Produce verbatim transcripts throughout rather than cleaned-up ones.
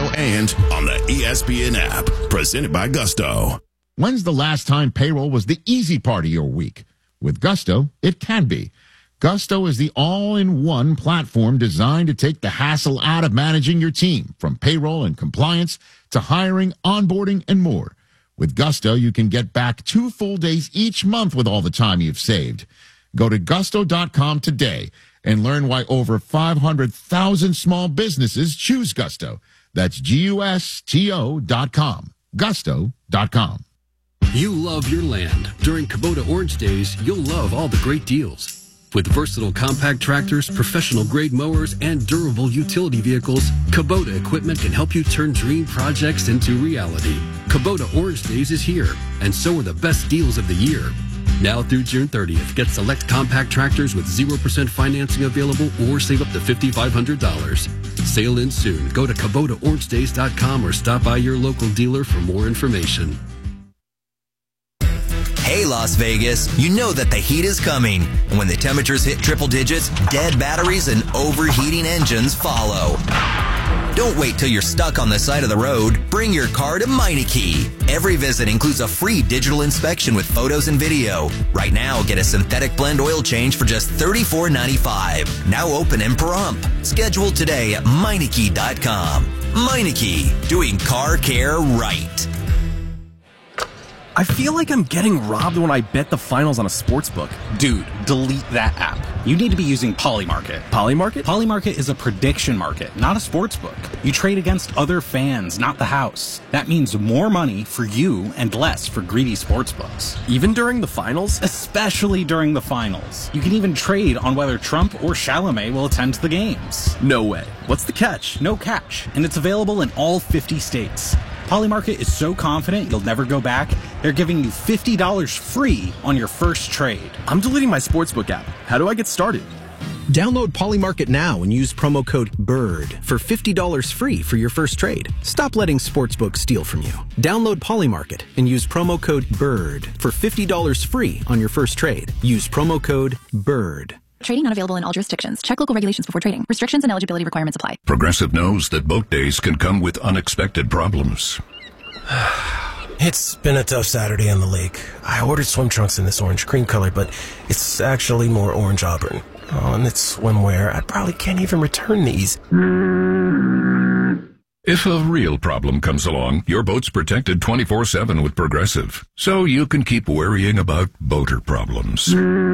and on the E S P N app. Presented by Gusto. When's the last time payroll was the easy part of your week? With Gusto, it can be. Gusto is the all-in-one platform designed to take the hassle out of managing your team, from payroll and compliance to hiring, onboarding, and more. With Gusto, you can get back two full days each month with all the time you've saved. Go to gusto dot com today and learn why over five hundred thousand small businesses choose Gusto. That's G U S T O dot com. gusto dot com. You love your land. During Kubota Orange Days, you'll love all the great deals. With versatile compact tractors, professional-grade mowers, and durable utility vehicles, Kubota equipment can help you turn dream projects into reality. Kubota Orange Days is here, and so are the best deals of the year. Now through June thirtieth, get select compact tractors with zero percent financing available or save up to five thousand five hundred dollars. Sale ends soon. Go to Kubota Orange Days dot com or stop by your local dealer for more information. Hey, Las Vegas, you know that the heat is coming. And when the temperatures hit triple digits, dead batteries and overheating engines follow. Don't wait till you're stuck on the side of the road. Bring your car to Meineke. Every visit includes a free digital inspection with photos and video. Right now, get a synthetic blend oil change for just thirty-four ninety-five. Now open and prompt. Schedule today at Meineke dot com. Meineke, doing car care right. I feel like I'm getting robbed when I bet the finals on a sports book. Dude, delete that app. You need to be using Polymarket. Polymarket? Polymarket is a prediction market, not a sports book. You trade against other fans, not the house. That means more money for you and less for greedy sports books. Even during the finals? Especially during the finals. You can even trade on whether Trump or Chalamet will attend the games. No way. What's the catch? No catch. And it's available in all fifty states. Polymarket is so confident you'll never go back, they're giving you fifty dollars free on your first trade. I'm deleting my sportsbook app. How do I get started? Download Polymarket now and use promo code BIRD for fifty dollars free for your first trade. Stop letting sportsbooks steal from you. Download Polymarket and use promo code BIRD for fifty dollars free on your first trade. Use promo code BIRD. Trading not available in all jurisdictions. Check local regulations before trading. Restrictions and eligibility requirements apply. Progressive knows that boat days can come with unexpected problems. It's been a tough Saturday on the lake. I ordered swim trunks in this orange cream color, but it's actually more orange auburn. Oh, and it's swimwear. I probably can't even return these. If a real problem comes along, your boat's protected twenty-four seven with Progressive, so you can keep worrying about boater problems.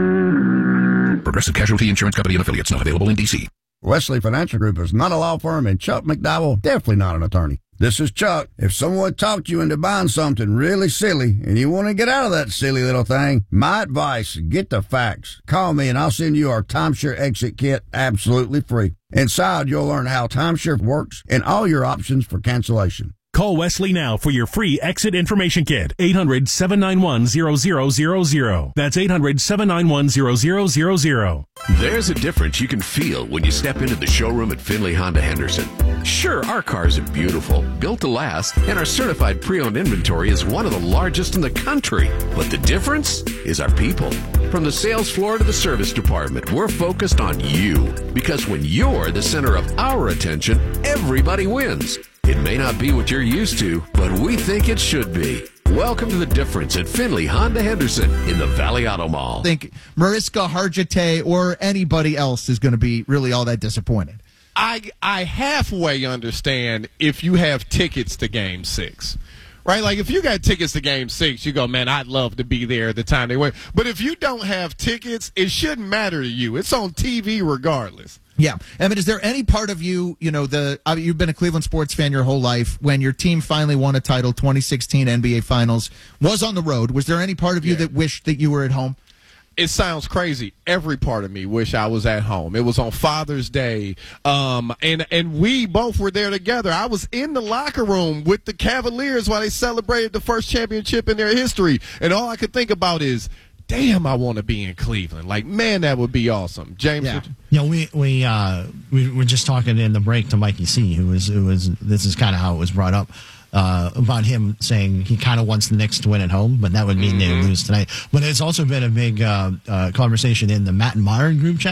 Progressive Casualty Insurance Company and Affiliates, not available in D C. Wesley Financial Group is not a law firm, and Chuck McDowell definitely not an attorney. This is Chuck. If someone talked you into buying something really silly and you want to get out of that silly little thing, my advice, get the facts. Call me and I'll send you our timeshare exit kit absolutely free. Inside, you'll learn how timeshare works and all your options for cancellation. Call Wesley now for your free exit information kit. eight hundred, seven nine one, zero zero zero zero. That's eight hundred, seven nine one, zero zero zero zero. There's a difference you can feel when you step into the showroom at Finley Honda Henderson. Sure, our cars are beautiful, built to last, and our certified pre-owned inventory is one of the largest in the country. But the difference is our people. From the sales floor to the service department, we're focused on you. Because when you're the center of our attention, everybody wins. It may not be what you're used to, but we think it should be. Welcome to The Difference at Finley Honda Henderson in the Valley Auto Mall. I think Mariska Hargitay or anybody else is going to be really all that disappointed. I I halfway understand if you have tickets to Game Six, right? Like if you got tickets to Game Six, you go, man, I'd love to be there at the time they were. But if you don't have tickets, it shouldn't matter to you. It's on T V regardless. Yeah. I mean, is there any part of you, you know, the I mean, you've been a Cleveland sports fan your whole life. When your team finally won a title, twenty sixteen N B A Finals, was on the road. Was there any part of you yeah. that wished that you were at home? It sounds crazy. Every part of me wish I was at home. It was on Father's Day, um, and and we both were there together. I was in the locker room with the Cavaliers while they celebrated the first championship in their history, and all I could think about is, damn, I want to be in Cleveland. Like, man, that would be awesome. James? Yeah, you know, we we uh, we were just talking in the break to Mikey C, who was who was this is kind of how it was brought up. Uh, about him saying he kind of wants the Knicks to win at home, but that would mean mm-hmm. they lose tonight. But it's also been a big uh, uh, conversation in the Matt and Myron group chat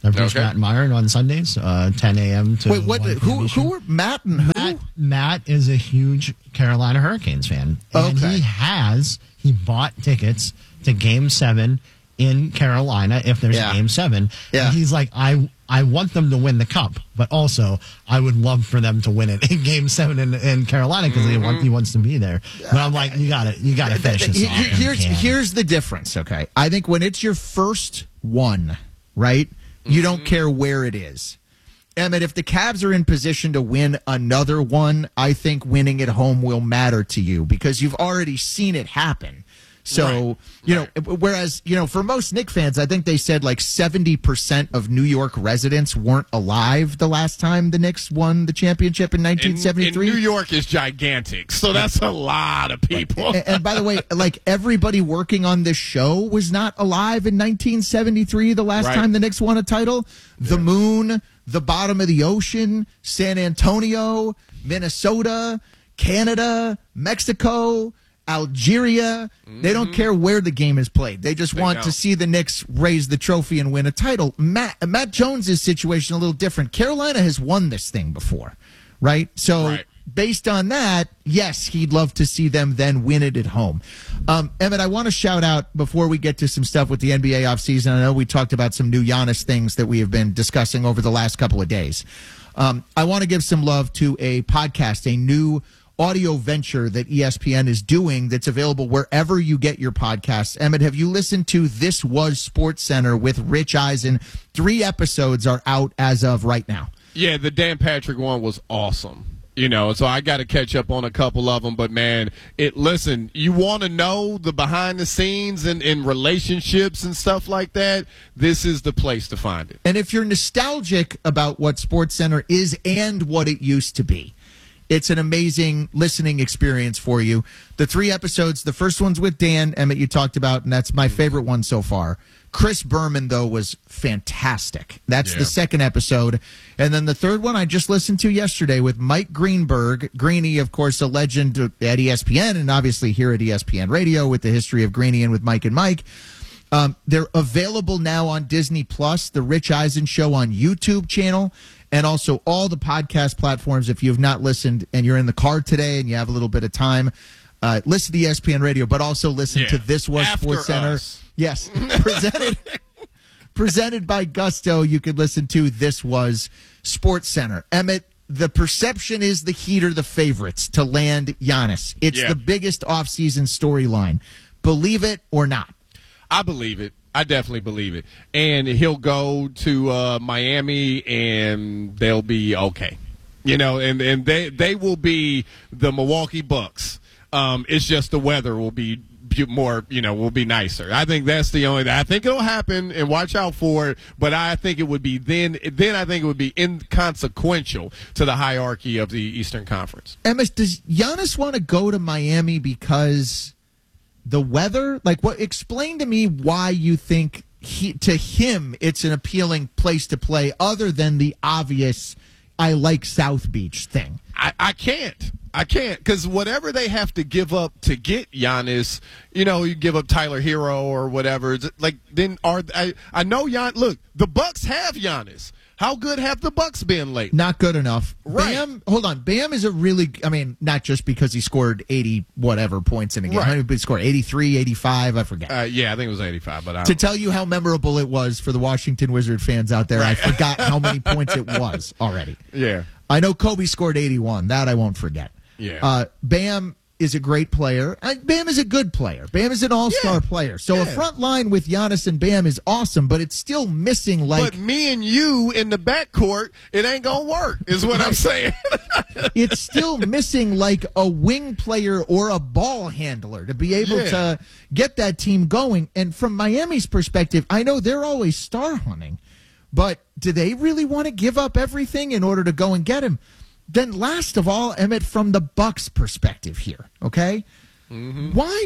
That Bruce, Okay. Matt, and Myron on Sundays, uh, ten a.m. to Wait, what? one Who? p.m. Who? Were Matt and who? Matt, Matt is a huge Carolina Hurricanes fan, and Okay. he has he bought tickets to Game Seven in Carolina if there's Yeah. a Game Seven. Yeah. And he's like, I I want them to win the cup, but also I would love for them to win it in Game Seven in, in Carolina because Mm-hmm. he, want, he wants to be there. But I'm like, you got to you got to finish this Here- off. and Here's can. here's the difference. Okay, I think when it's your first one, right, you don't care where it is. Emmett, if the Cavs are in position to win another one, I think winning at home will matter to you because you've already seen it happen. So, you know, whereas, you know, for most Knicks fans, I think they said like seventy percent of New York residents weren't alive the last time the Knicks won the championship in nineteen seventy-three. And New York is gigantic, so that's a lot of people. And, and by the way, like everybody working on this show was not alive in nineteen seventy-three, the last Right. time the Knicks won a title. The moon, the bottom of the ocean, San Antonio, Minnesota, Canada, Mexico, Algeria. They don't care where the game is played. They just They want don't. to see the Knicks raise the trophy and win a title. Matt, Matt Jones's situation a little different. Carolina has won this thing before, right? So Right. based on that, yes, he'd love to see them then win it at home. Um, Emmett, I want to shout out before we get to some stuff with the N B A offseason. I know we talked about some new Giannis things that we have been discussing over the last couple of days. Um, I want to give some love to a podcast, a new audio venture that E S P N is doing that's available wherever you get your podcasts. Emmett, have you listened to This Was Sports Center with Rich Eisen? Three episodes are out as of right now. Yeah, the Dan Patrick one was awesome. You know, so I got to catch up on a couple of them. But, man, it listen, you want to know the behind the scenes and in relationships and stuff like that, this is the place to find it. And if you're nostalgic about what SportsCenter is and what it used to be, it's an amazing listening experience for you. The three episodes, the first one's with Dan, Emmett, you talked about, and that's my favorite one so far. Chris Berman, though, was fantastic. That's Yeah. the second episode. And then the third one I just listened to yesterday with Mike Greenberg. Greeny, of course, a legend at E S P N and obviously here at E S P N Radio with the history of Greeny and with Mike and Mike. Um, they're available now on Disney Plus, the Rich Eisen Show on YouTube channel, and also all the podcast platforms. If you have not listened and you're in the car today and you have a little bit of time, uh, listen to E S P N Radio, but also listen Yeah. to This Was After Sports Center. us. Yes, presented presented by Gusto. You could listen to This Was Sports Center. Emmett, the perception is the Heat are the favorites to land Giannis. It's Yeah. the biggest offseason storyline. Believe it or not. I believe it. I definitely believe it. And he'll go to uh, Miami, and they'll be okay. You know, and, and they they will be the Milwaukee Bucks. Um, it's just the weather will be bu- more, you know, will be nicer. I think that's the only. I think it'll happen, and watch out for it. But I think it would be then. Then I think it would be inconsequential to the hierarchy of the Eastern Conference. Emma, does Giannis want to go to Miami because the weather? Like, what? Explain to me why you think he, to him it's an appealing place to play, other than the obvious "I like South Beach" thing. I, I can't. I can't, because whatever they have to give up to get Giannis, you know, you give up Tyler Hero or whatever. it's Like then, are I? I know Gian. Look, the Bucks have Giannis. How good have the Bucks been lately? Not good enough. Right. Bam, hold on. Bam is a really, I mean, not just because he scored eighty whatever points in a game. Right. How many he scored? eighty-three, eighty-five, I forget. Uh, yeah, I think it was eighty-five. But I To tell you how memorable it was for the Washington Wizard fans out there, I forgot how many points it was already. yeah, I know Kobe scored eighty-one. That I won't forget. Yeah. Uh, Bam is a great player. Uh, Bam is a good player. Bam is an all-star Yeah. player. So a Yeah. front line with Giannis and Bam is awesome, but it's still missing like but me and you in the backcourt, it ain't gonna work. Is what I'm saying. it's still missing like a wing player or a ball handler to be able Yeah. to get that team going. And from Miami's perspective, I know they're always star hunting, but do they really want to give up everything in order to go and get him? Then last of all, Emmett, from the Bucks perspective here, okay? Mm-hmm. Why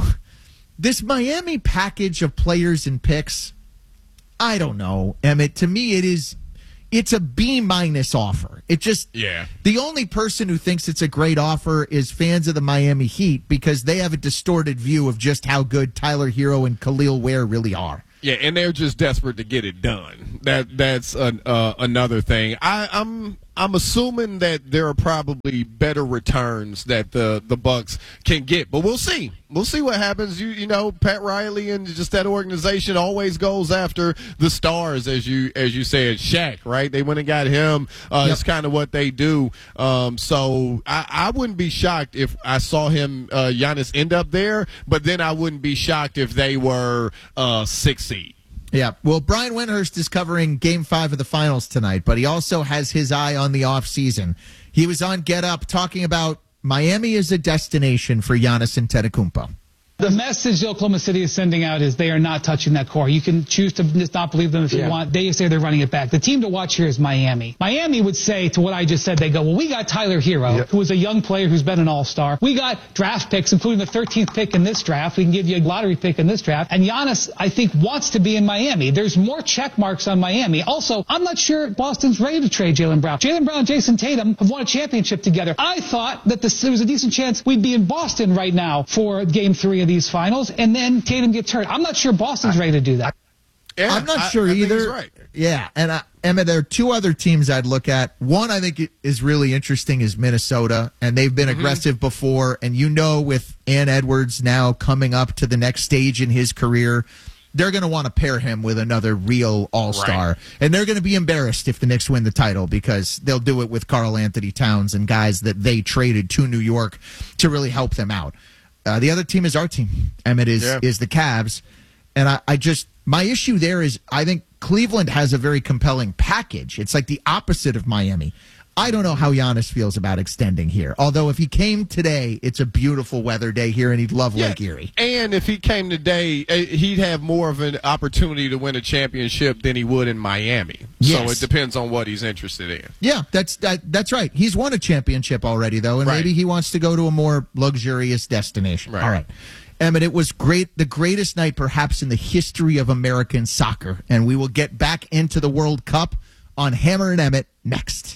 this Miami package of players and picks? I don't know, Emmett. To me, it is it's a B minus offer. It just Yeah. The only person who thinks it's a great offer is fans of the Miami Heat because they have a distorted view of just how good Tyler Hero and Khalil Ware really are. Yeah, and they're just desperate to get it done. That that's an, uh, another thing. I, I'm I'm assuming that there are probably better returns that the the Bucks can get, but we'll see. We'll see what happens. You you know, Pat Riley and just that organization always goes after the stars, as you as you said, Shaq, right? They went and got him. Uh, yep. It's kind of what they do. Um, so I, I wouldn't be shocked if I saw him, uh, Giannis, end up there, but then I wouldn't be shocked if they were uh, six seed. Yeah, well, Brian Windhurst is covering Game Five of the Finals tonight, but he also has his eye on the off season. He was on Get Up talking about Miami as a destination for Giannis Antetokounmpo. The message Oklahoma City is sending out is they are not touching that core. You can choose to just not believe them if yeah. you want. They say they're running it back. The team to watch here is Miami. Miami would say to what I just said, they go, well, we got Tyler Hero, yep. who is a young player who's been an all-star. We got draft picks, including the thirteenth pick in this draft. We can give you a lottery pick in this draft. And Giannis, I think, wants to be in Miami. There's more check marks on Miami. Also, I'm not sure Boston's ready to trade Jaylen Brown. Jaylen Brown and Jason Tatum have won a championship together. I thought that this, there was a decent chance we'd be in Boston right now for Game Three of these finals. And then Tatum gets hurt. I'm not sure Boston's ready to do that. Yeah, I'm not I, sure I either. Right. Yeah, and I, Emma, there are two other teams I'd look at. One I think is really interesting is Minnesota, and they've been mm-hmm. aggressive before. And you know, with Ann Edwards now coming up to the next stage in his career, they're going to want to pair him with another real all-star. Right. And they're going to be embarrassed if the Knicks win the title because they'll do it with Karl Anthony Towns and guys that they traded to New York to really help them out. Uh, the other team is our team, Emmett, is, yeah. is the Cavs. And I, I just, my issue there is I think Cleveland has a very compelling package. It's like the opposite of Miami. I don't know how Giannis feels about extending here. Although if he came today, it's a beautiful weather day here, and he'd love yeah. Lake Erie. And if he came today, he'd have more of an opportunity to win a championship than he would in Miami. Yes. So it depends on what he's interested in. Yeah, that's that, that's right. He's won a championship already, though, and right. maybe he wants to go to a more luxurious destination. Right. All right. Emmett, it was great, the greatest night perhaps in the history of American soccer, and we will get back into the World Cup on Hammer and Emmett next.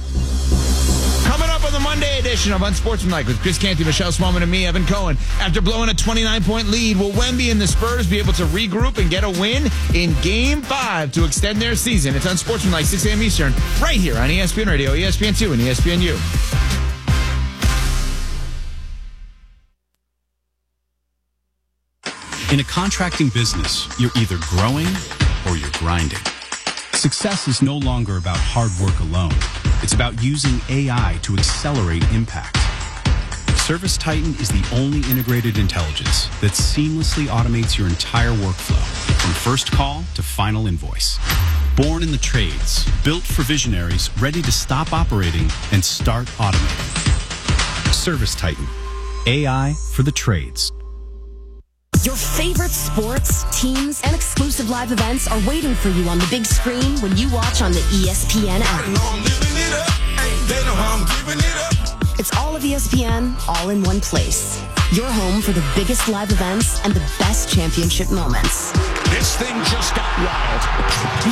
Coming up on the Monday edition of Unsportsmanlike with Chris Canty, Michelle Smallman, and me, Evan Cohen. After blowing a twenty-nine point lead, will Wemby and the Spurs be able to regroup and get a win in Game five to extend their season? It's Unsportsmanlike, six a.m. Eastern, right here on E S P N Radio, E S P N two, and E S P N U. In a contracting business, you're either growing or you're grinding. Success is no longer about hard work alone. It's about using A I to accelerate impact. ServiceTitan is the only integrated intelligence that seamlessly automates your entire workflow, from first call to final invoice. Born in the trades, built for visionaries ready to stop operating and start automating. ServiceTitan, A I for the trades. Your favorite sports, teams, and exclusive live events are waiting for you on the big screen when you watch on the E S P N app. It's all of E S P N, all in one place. Your home for the biggest live events and the best championship moments. This thing just got wild.